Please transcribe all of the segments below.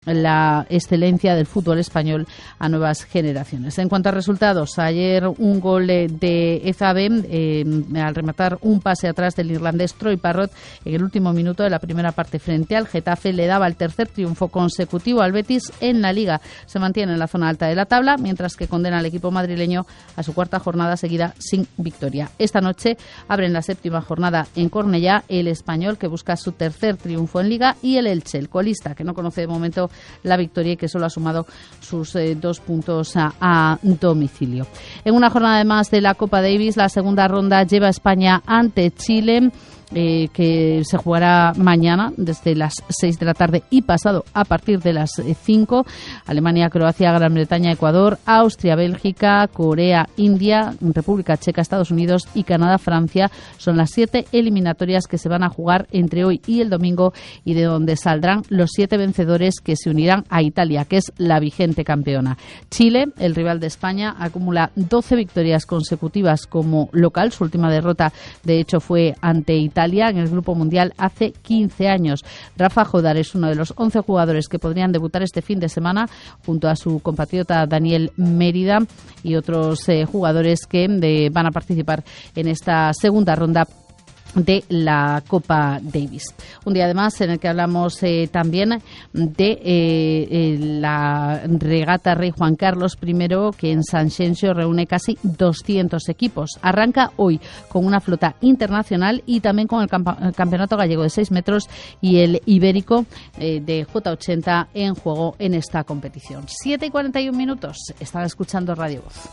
la excelencia del fútbol español a nuevas generaciones. En cuanto a resultados, ayer un gol de Ezabe al rematar un pase atrás del irlandés Troy Parrott en el último minuto de la primera parte frente al Getafe le daba el tercer triunfo consecutivo al Betis en la Liga. Se mantiene en la zona alta de la tabla, mientras que condena al equipo madrileño a su cuarta jornada seguida sin victoria. Esta noche abren la séptima jornada en Cornellá el Español, que busca su tercer triunfo en Liga, y el Elche, el colista, que no conoce de momento la victoria y que solo ha sumado sus 2 puntos a domicilio. En una jornada más de la Copa Davis, la segunda ronda lleva a España ante Chile, que se jugará mañana desde las 6 de la tarde y pasado a partir de las 5. Alemania, Croacia, Gran Bretaña, Ecuador, Austria, Bélgica, Corea, India, República Checa, Estados Unidos y Canadá, Francia. Son las 7 eliminatorias que se van a jugar entre hoy y el domingo, y de donde saldrán los 7 vencedores que se unirán a Italia, que es la vigente campeona. Chile, el rival de España, acumula 12 victorias consecutivas como local. Su última derrota, de hecho, fue ante Italia en el Grupo Mundial hace 15 años. Rafa Jodar es uno de los 11 jugadores que podrían debutar este fin de semana, junto a su compatriota Daniel Mérida y otros jugadores que van a participar en esta segunda ronda de la Copa Davis. Un día además en el que hablamos también de la regata Rey Juan Carlos I, que en San Xenxo reúne casi 200 equipos. Arranca hoy con una flota internacional y también con el Campeonato Gallego de 6 metros y el Ibérico de J80 en juego en esta competición. 7:41. Están escuchando Radio Voz.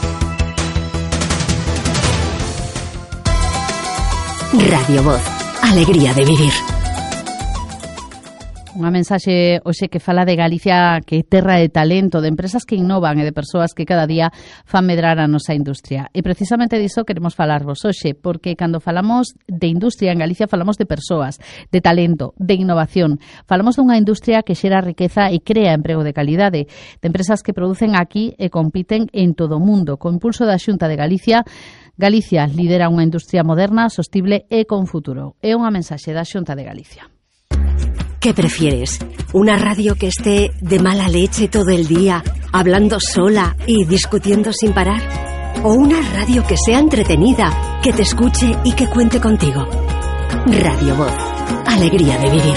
Radio Voz, alegría de vivir. Unha mensaxe hoxe que fala de Galicia, que é terra de talento, de empresas que innovan e de persoas que cada día fan medrar a nosa industria. E precisamente diso queremos falarvos hoxe, porque cando falamos de industria en Galicia falamos de persoas, de talento, de innovación. Falamos dunha industria que xera riqueza e crea emprego de calidade, de empresas que producen aquí e compiten en todo o mundo. Co impulso da Xunta de Galicia, Galicia lidera unha industria moderna, sostible e con futuro. É unha mensaxe da Xunta de Galicia. ¿Qué prefieres? ¿Una radio que esté de mala leche todo el día, hablando sola y discutiendo sin parar? ¿O una radio que sea entretenida, que te escuche y que cuente contigo? Radio Voz, alegría de vivir.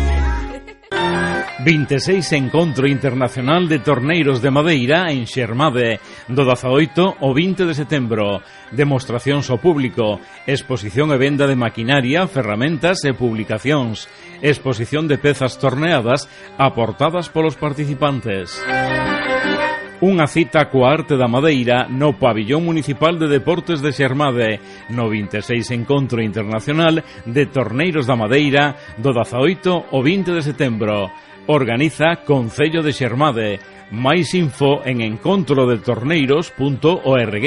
26 Encontro Internacional de Torneiros de Madeira en Xermade, do 18 ao 20 de setembro. Demostracións ao público, exposición e venda de maquinaria, ferramentas e publicacións, exposición de pezas torneadas aportadas polos participantes. Unha cita coa arte da madeira no Pabillón Municipal de Deportes de Xermade, no 26 Encontro Internacional de Torneiros da Madeira, do 18 ao 20 de setembro. Organiza Concello de Xermade. Máis info en encontrodetorneiros.org.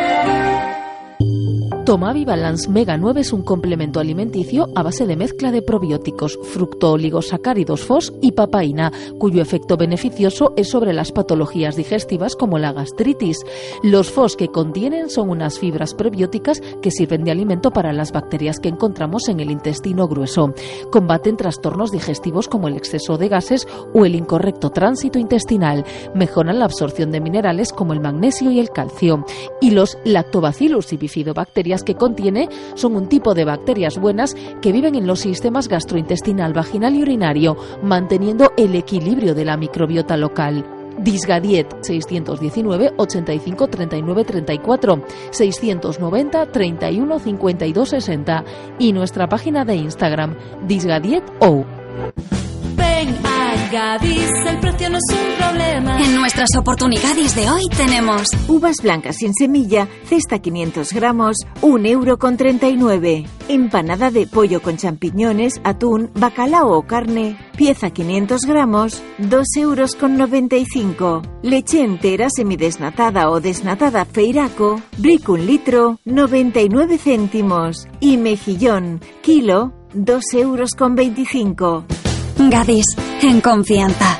Tomavi Balance Mega 9 es un complemento alimenticio a base de mezcla de probióticos, fructooligosacáridos FOS y papaína, cuyo efecto beneficioso es sobre las patologías digestivas como la gastritis. Los FOS que contienen son unas fibras prebióticas que sirven de alimento para las bacterias que encontramos en el intestino grueso. Combaten trastornos digestivos como el exceso de gases o el incorrecto tránsito intestinal. Mejoran la absorción de minerales como el magnesio y el calcio. Y los Lactobacillus y bifidobacterias que contiene son un tipo de bacterias buenas que viven en los sistemas gastrointestinal, vaginal y urinario, manteniendo el equilibrio de la microbiota local. Disgadiet 619 85 39 34 690 31 52 60 y nuestra página de Instagram disgadiet.o. Ven a Gadis, el precio no es un problema. En nuestras oportunidades de hoy tenemos uvas blancas sin semilla, cesta 500 gramos, 1,39 €. Empanada de pollo con champiñones, atún, bacalao o carne, pieza 500 gramos, 2,95 €. Leche entera semidesnatada o desnatada Feiraco, brick 1 litro, 99 céntimos. Y mejillón, kilo, 2,25 €. Gadis, en confianza.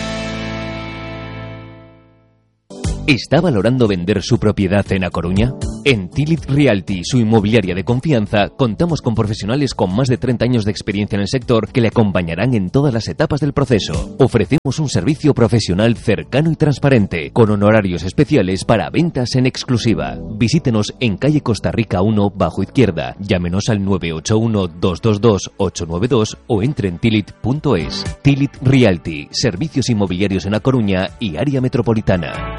¿Está valorando vender su propiedad en A Coruña? En Tilit Realty, su inmobiliaria de confianza, contamos con profesionales con más de 30 años de experiencia en el sector que le acompañarán en todas las etapas del proceso. Ofrecemos un servicio profesional cercano y transparente, con honorarios especiales para ventas en exclusiva. Visítenos en calle Costa Rica 1, bajo izquierda. Llámenos al 981-222-892 o entre en tilit.es. Tilit Realty, servicios inmobiliarios en A Coruña y área metropolitana.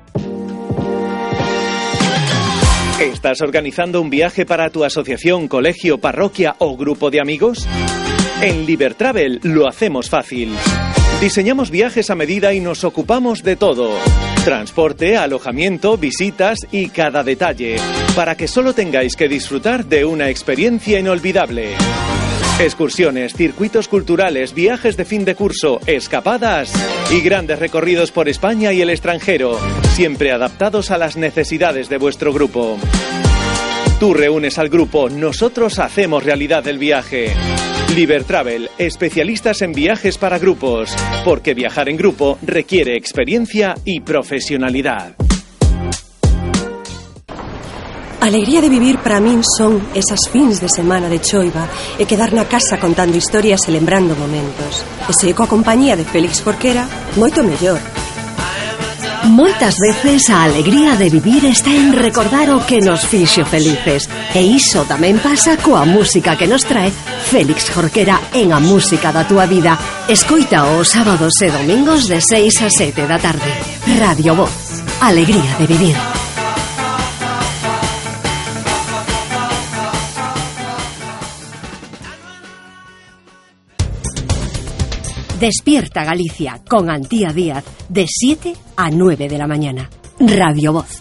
¿Estás organizando un viaje para tu asociación, colegio, parroquia o grupo de amigos? En Libertravel lo hacemos fácil. Diseñamos viajes a medida y nos ocupamos de todo. Transporte, alojamiento, visitas y cada detalle, para que solo tengáis que disfrutar de una experiencia inolvidable. Excursiones, circuitos culturales, viajes de fin de curso, escapadas y grandes recorridos por España y el extranjero, siempre adaptados a las necesidades de vuestro grupo. Tú reúnes al grupo, nosotros hacemos realidad el viaje. Libertravel, especialistas en viajes para grupos, porque viajar en grupo requiere experiencia y profesionalidad. Alegría de vivir para min son esas fins de semana de choiva e quedar na casa contando historias e lembrando momentos. E se coa compañía de Félix Jorquera, moito mellor. Moitas veces a alegría de vivir está en recordar o que nos fixo felices. E iso tamén pasa coa música que nos trae Félix Jorquera en A Música da Túa Vida. Escoita os sábados e domingos de 6 a 7 da tarde. Radio Voz. Alegría de vivir. Despierta Galicia con Antía Díaz de 7 a 9 de la mañana. Radio Voz.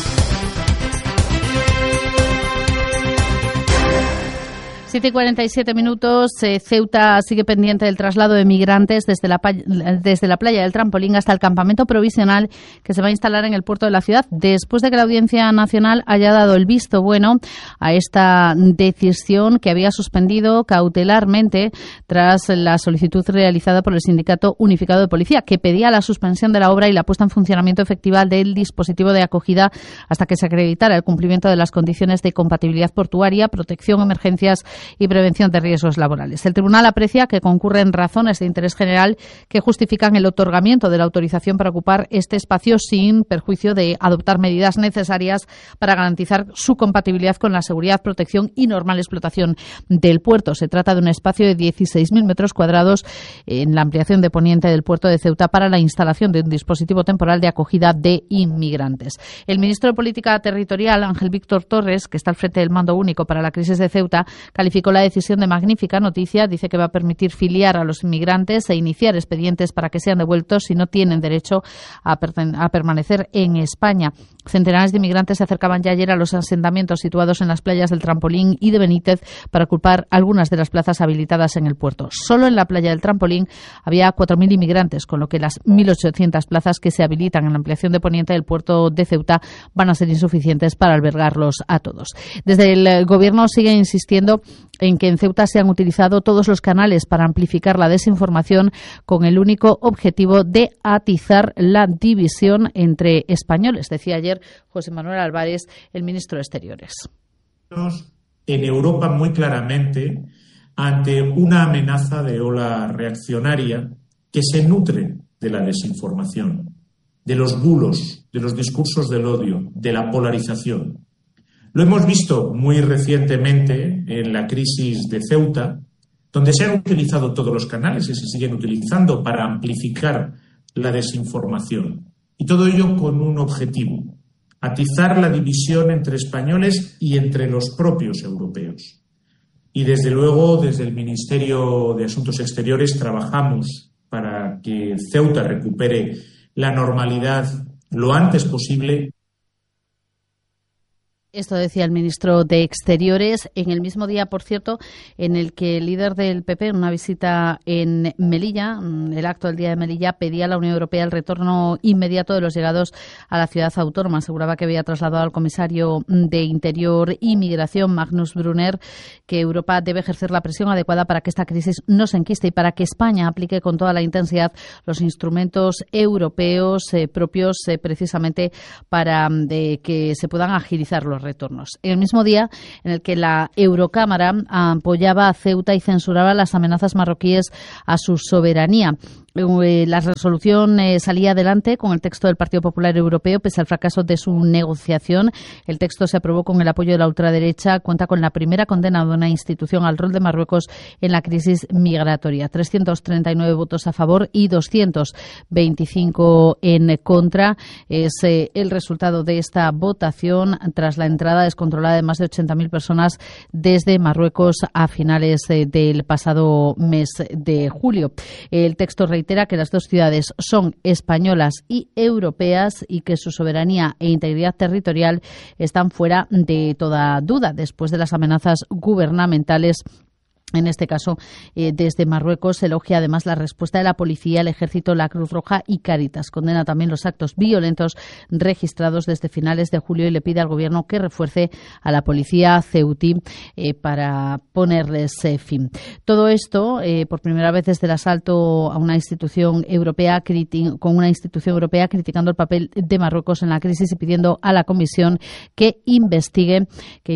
7:47 minutos. Ceuta sigue pendiente del traslado de migrantes desde la playa del Trampolín hasta el campamento provisional que se va a instalar en el puerto de la ciudad, después de que la Audiencia Nacional haya dado el visto bueno a esta decisión que había suspendido cautelarmente tras la solicitud realizada por el Sindicato Unificado de Policía, que pedía la suspensión de la obra y la puesta en funcionamiento efectiva del dispositivo de acogida hasta que se acreditara el cumplimiento de las condiciones de compatibilidad portuaria, protección, emergencias y prevención de riesgos laborales. El tribunal aprecia que concurren razones de interés general que justifican el otorgamiento de la autorización para ocupar este espacio sin perjuicio de adoptar medidas necesarias para garantizar su compatibilidad con la seguridad, protección y normal explotación del puerto. Se trata de un espacio de 16.000 metros cuadrados en la ampliación de poniente del puerto de Ceuta para la instalación de un dispositivo temporal de acogida de inmigrantes. El ministro de Política Territorial, Ángel Víctor Torres, que está al frente del mando único para la crisis de Ceuta, calificó la decisión de magnífica noticia. Dice que va a permitir filiar a los inmigrantes e iniciar expedientes para que sean devueltos si no tienen derecho a permanecer en España. Centenares de inmigrantes se acercaban ya ayer a los asentamientos situados en las playas del Trampolín y de Benítez para ocupar algunas de las plazas habilitadas en el puerto. Solo en la playa del Trampolín había 4.000 inmigrantes, con lo que las 1.800 plazas que se habilitan en la ampliación de poniente del puerto de Ceuta van a ser insuficientes para albergarlos a todos. Desde el Gobierno sigue insistiendo en que en Ceuta se han utilizado todos los canales para amplificar la desinformación con el único objetivo de atizar la división entre españoles, decía ayer José Manuel Álvarez, el ministro de Exteriores. En Europa muy claramente ante una amenaza de ola reaccionaria que se nutre de la desinformación, de los bulos, de los discursos del odio, de la polarización. Lo hemos visto muy recientemente en la crisis de Ceuta, donde se han utilizado todos los canales y se siguen utilizando para amplificar la desinformación. Y todo ello con un objetivo: atizar la división entre españoles y entre los propios europeos. Y desde luego, desde el Ministerio de Asuntos Exteriores trabajamos para que Ceuta recupere la normalidad lo antes posible. Esto decía el ministro de Exteriores en el mismo día, por cierto, en el que el líder del PP, en una visita en Melilla, el acto del Día de Melilla, pedía a la Unión Europea el retorno inmediato de los llegados a la ciudad autónoma. Aseguraba que había trasladado al comisario de Interior y Migración, Magnus Brunner, que Europa debe ejercer la presión adecuada para que esta crisis no se enquiste y para que España aplique con toda la intensidad los instrumentos europeos propios precisamente para que se puedan agilizar los retornos. El mismo día en el que la Eurocámara apoyaba a Ceuta y censuraba las amenazas marroquíes a su soberanía. La resolución salía adelante con el texto del Partido Popular Europeo pese al fracaso de su negociación. El texto se aprobó con el apoyo de la ultraderecha. Cuenta con la primera condena de una institución al rol de Marruecos en la crisis migratoria. 339 votos a favor y 225 en contra. Es el resultado de esta votación tras la entrada descontrolada de más de 80.000 personas desde Marruecos a finales del pasado mes de julio. El texto reitera que las dos ciudades son españolas y europeas y que su soberanía e integridad territorial están fuera de toda duda después de las amenazas gubernamentales. En este caso, desde Marruecos, elogia además la respuesta de la policía, el ejército, la Cruz Roja y Cáritas. Condena también los actos violentos registrados desde finales de julio y le pide al gobierno que refuerce a la policía ceutí para ponerles fin. Todo esto, por primera vez desde el asalto a una institución europea, con una institución europea criticando el papel de Marruecos en la crisis y pidiendo a la Comisión que investigue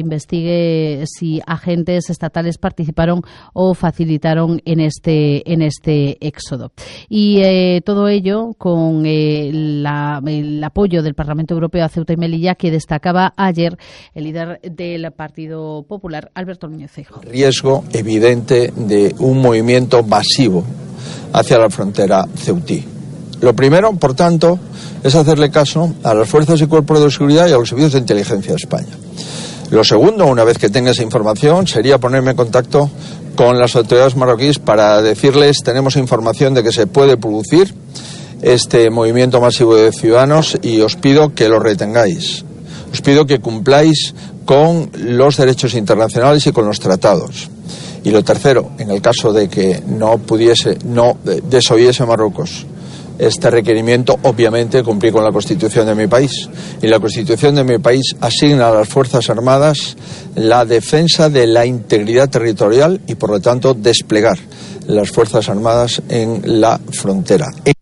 si agentes estatales participaron o facilitaron en este éxodo. Y todo ello con el apoyo del Parlamento Europeo a Ceuta y Melilla, que destacaba ayer el líder del Partido Popular, Alberto Núñez Feijóo. Riesgo evidente de un movimiento masivo hacia la frontera ceutí. Lo primero, por tanto, es hacerle caso a las fuerzas y cuerpos de seguridad y a los servicios de inteligencia de España. Lo segundo, una vez que tenga esa información, sería ponerme en contacto con las autoridades marroquíes para decirles: tenemos información de que se puede producir este movimiento masivo de ciudadanos y os pido que lo retengáis. Os pido que cumpláis con los derechos internacionales y con los tratados. Y lo tercero, en el caso de que no desoyese Marruecos este requerimiento, obviamente cumplir con la Constitución de mi país. Y la Constitución de mi país asigna a las Fuerzas Armadas la defensa de la integridad territorial y, por lo tanto, desplegar las Fuerzas Armadas en la frontera.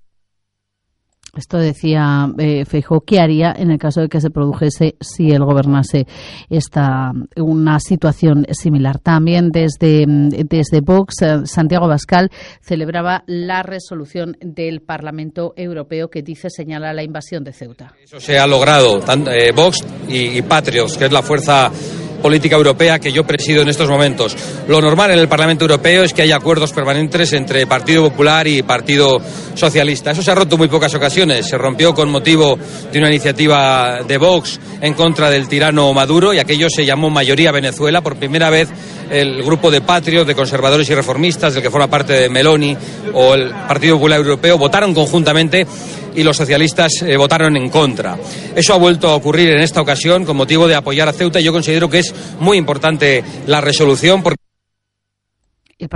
Esto decía Feijóo que haría en el caso de que se produjese si él gobernase una situación similar. También desde Vox, Santiago Abascal celebraba la resolución del Parlamento Europeo que señala la invasión de Ceuta. Eso se ha logrado, Vox y Patriots, que es la fuerza política europea que yo presido en estos momentos. Lo normal en el Parlamento Europeo es que haya acuerdos permanentes entre Partido Popular y Partido Socialista. Eso se ha roto en muy pocas ocasiones. Se rompió con motivo de una iniciativa de Vox en contra del tirano Maduro, y aquello se llamó Mayoría Venezuela. Por primera vez el grupo de Patriots, de conservadores y reformistas, del que forma parte de Meloni, o el Partido Popular Europeo, votaron conjuntamente y los socialistas votaron en contra. Eso ha vuelto a ocurrir en esta ocasión con motivo de apoyar a Ceuta, y yo considero que es muy importante la resolución porque el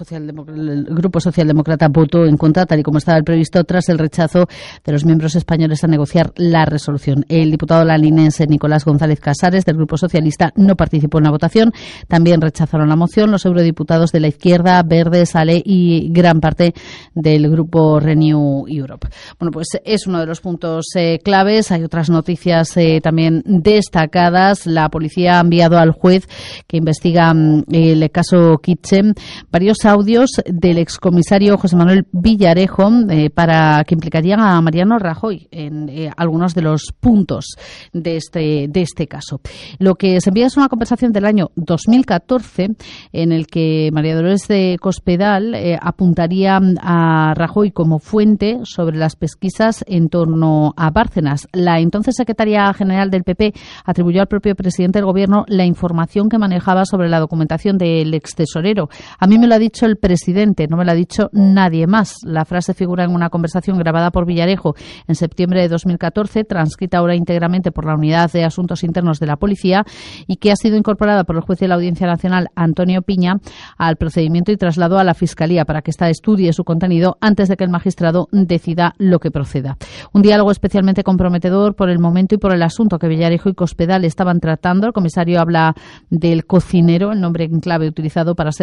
Grupo Socialdemócrata votó en contra, tal y como estaba previsto, tras el rechazo de los miembros españoles a negociar la resolución. El diputado lalinense Nicolás González Casares, del Grupo Socialista, no participó en la votación. También rechazaron la moción los eurodiputados de la izquierda, Verdes, ALE y gran parte del Grupo Renew Europe. Bueno, pues es uno de los puntos claves. Hay otras noticias también destacadas. La policía ha enviado al juez que investiga el caso Kitchen varios audios del excomisario José Manuel Villarejo para que implicarían a Mariano Rajoy en algunos de los puntos de este caso. Lo que se envía es una conversación del año 2014 en el que María Dolores de Cospedal apuntaría a Rajoy como fuente sobre las pesquisas en torno a Bárcenas. La entonces secretaria general del PP atribuyó al propio presidente del gobierno la información que manejaba sobre la documentación del extesorero. A mí me lo ha dicho el presidente, no me lo ha dicho nadie más. La frase figura en una conversación grabada por Villarejo en septiembre de 2014, transcrita ahora íntegramente por la Unidad de Asuntos Internos de la Policía y que ha sido incorporada por el juez de la Audiencia Nacional, Antonio Piña, al procedimiento y trasladó a la Fiscalía para que ésta estudie su contenido antes de que el magistrado decida lo que proceda. Un diálogo especialmente comprometedor por el momento y por el asunto que Villarejo y Cospedal estaban tratando. El comisario habla del cocinero, el nombre en clave utilizado para Sergio Ríos,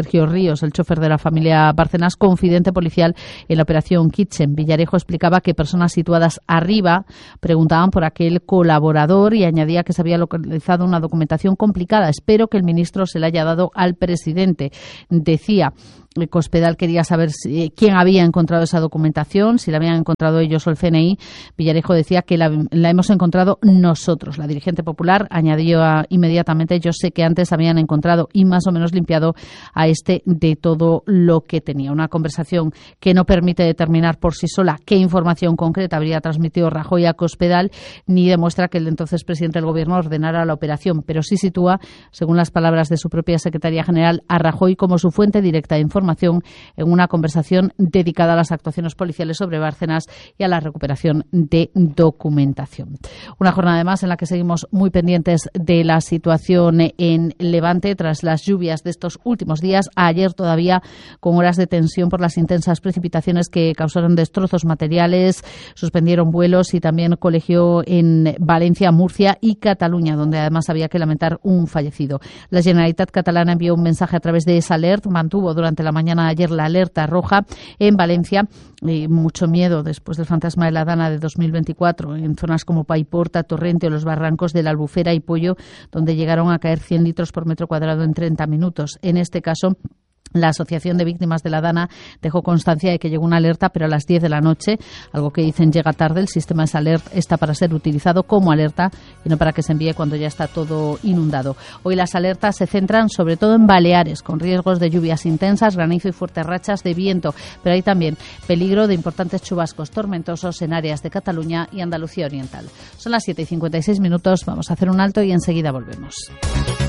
Ríos, el chofer de la familia Bárcenas, confidente policial en la operación Kitchen. Villarejo explicaba que personas situadas arriba preguntaban por aquel colaborador y añadía que se había localizado una documentación complicada. Espero que el ministro se la haya dado al presidente. Decía Cospedal quería saber quién había encontrado esa documentación, si la habían encontrado ellos o el CNI. Villarejo decía que la hemos encontrado nosotros. La dirigente popular añadió inmediatamente: yo sé que antes habían encontrado y más o menos limpiado a este de todo lo que tenía. Una conversación que no permite determinar por sí sola qué información concreta habría transmitido Rajoy a Cospedal, ni demuestra que el entonces presidente del Gobierno ordenara la operación, pero sí sitúa, según las palabras de su propia secretaria general, a Rajoy como su fuente directa de información en una conversación dedicada a las actuaciones policiales sobre Bárcenas y a la recuperación de documentación. Una jornada además en la que seguimos muy pendientes de la situación en Levante tras las lluvias de estos últimos días. Ayer todavía con horas de tensión por las intensas precipitaciones que causaron destrozos materiales, suspendieron vuelos y también colegió en Valencia, Murcia y Cataluña, donde además había que lamentar un fallecido. La Generalitat catalana envió un mensaje a través de SALERT, mantuvo durante la mañana de ayer la alerta roja en Valencia. Mucho miedo después del fantasma de la Dana de 2024 en zonas como Paiporta, Torrente o los barrancos de la Albufera y Pollo, donde llegaron a caer 100 litros por metro cuadrado en 30 minutos. En este caso, la Asociación de Víctimas de la Dana dejó constancia de que llegó una alerta, pero a las 10 de la noche, algo que dicen llega tarde. El sistema de SALERT está para ser utilizado como alerta y no para que se envíe cuando ya está todo inundado. Hoy las alertas se centran sobre todo en Baleares, con riesgos de lluvias intensas, granizo y fuertes rachas de viento, pero hay también peligro de importantes chubascos tormentosos en áreas de Cataluña y Andalucía Oriental. Son las 7:56, vamos a hacer un alto y enseguida volvemos.